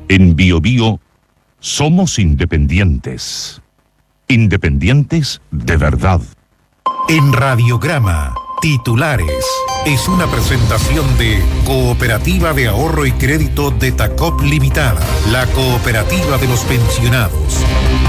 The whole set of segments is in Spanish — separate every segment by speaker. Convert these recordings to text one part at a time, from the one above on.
Speaker 1: En BioBio somos independientes. Independientes de verdad.
Speaker 2: En Radiograma, titulares. Es una presentación de Cooperativa de Ahorro y Crédito de Tacop Limitada, la cooperativa de los pensionados.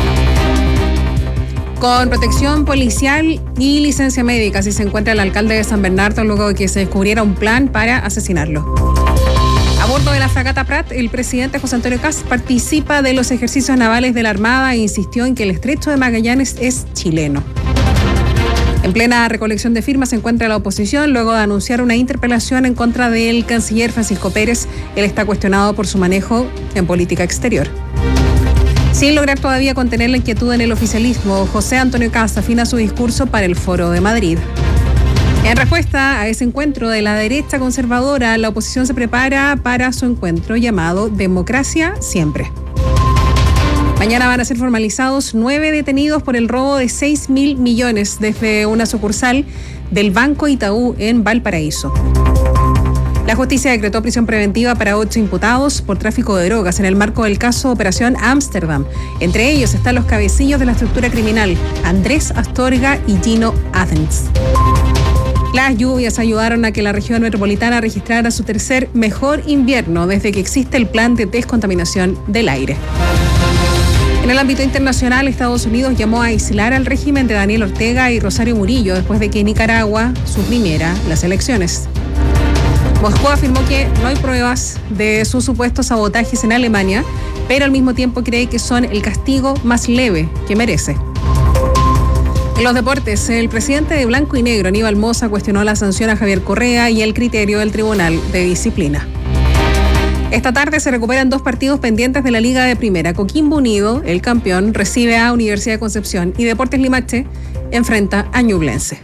Speaker 3: Con protección policial y licencia médica, si se encuentra el alcalde de San Bernardo luego de que se descubriera un plan para asesinarlo. A bordo de la fragata Prat, el presidente José Antonio Kast participa de los ejercicios navales de la Armada e insistió en que el Estrecho de Magallanes es chileno. En plena recolección de firmas se encuentra la oposición luego de anunciar una interpelación en contra del canciller Francisco Pérez. Él está cuestionado por su manejo en política exterior. Sin lograr todavía contener la inquietud en el oficialismo, José Antonio Kast afina su discurso para el Foro de Madrid. En respuesta a ese encuentro de la derecha conservadora, la oposición se prepara para su encuentro llamado Democracia Siempre. Mañana van a ser formalizados 9 detenidos por el robo de 6.000 millones desde una sucursal del Banco Itaú en Valparaíso. La justicia decretó prisión preventiva para 8 imputados por tráfico de drogas en el marco del caso Operación Ámsterdam. Entre ellos están los cabecillos de la estructura criminal, Andrés Astorga y Gino Athens. Las lluvias ayudaron a que la región metropolitana registrara su tercer mejor invierno desde que existe el plan de descontaminación del aire. En el ámbito internacional, Estados Unidos llamó a aislar al régimen de Daniel Ortega y Rosario Murillo después de que Nicaragua suprimiera las elecciones. Moscú afirmó que no hay pruebas de sus supuestos sabotajes en Alemania, pero al mismo tiempo cree que son el castigo más leve que merece. En los deportes, el presidente de Blanco y Negro, Aníbal Mosa, cuestionó la sanción a Javier Correa y el criterio del Tribunal de Disciplina. Esta tarde se recuperan 2 partidos pendientes de la Liga de Primera. Coquimbo Unido, el campeón, recibe a Universidad de Concepción y Deportes Limache enfrenta a Ñublense.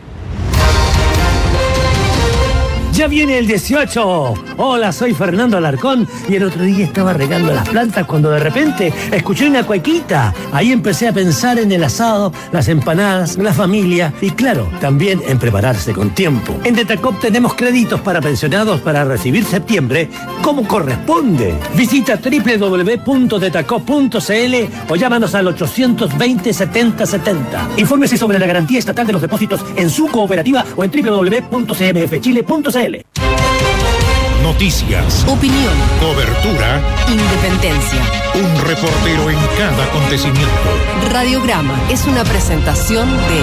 Speaker 4: ¡Ya viene el 18! Hola, soy Fernando Alarcón y el otro día estaba regando las plantas cuando de repente escuché una cuequita. Ahí empecé a pensar en el asado, las empanadas, la familia y claro, también en prepararse con tiempo. En Detacop tenemos créditos para pensionados para recibir septiembre como corresponde. Visita www.detacop.cl o llámanos al 820-7070. Infórmese sobre la garantía estatal de los depósitos en su cooperativa o en www.cmfchile.cl.
Speaker 2: Noticias,
Speaker 5: opinión,
Speaker 2: cobertura,
Speaker 5: independencia.
Speaker 2: un reportero en cada acontecimiento.
Speaker 5: Radiograma es una presentación de...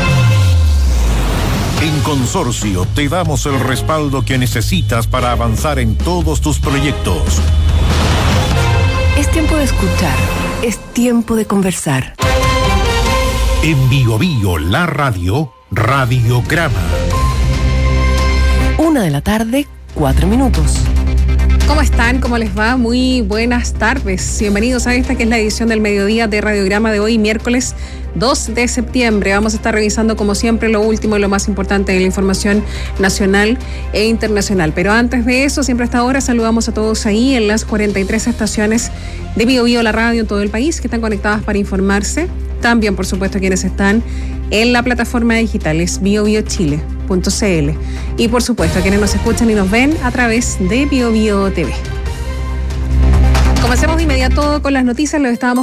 Speaker 2: En Consorcio te damos el respaldo que necesitas para avanzar en todos tus proyectos.
Speaker 5: Es tiempo de escuchar, es tiempo de conversar.
Speaker 2: En BioBio, la radio, Radiograma.
Speaker 5: 1:00 p.m, 4 minutos.
Speaker 3: ¿Cómo están? ¿Cómo les va? Muy buenas tardes. Bienvenidos a esta que es la edición del mediodía de Radiograma de hoy, miércoles 2 de septiembre. Vamos a estar revisando como siempre lo último y lo más importante de la información nacional e internacional. Pero antes de eso, siempre a esta hora saludamos a todos ahí en las 43 estaciones de BioBio, la radio en todo el país que están conectadas para informarse. También, por supuesto, quienes están en la plataforma digital es biobiochile.cl y por supuesto a quienes nos escuchan y nos ven a través de BioBio TV. Comencemos de inmediato con las noticias. Lo estábamos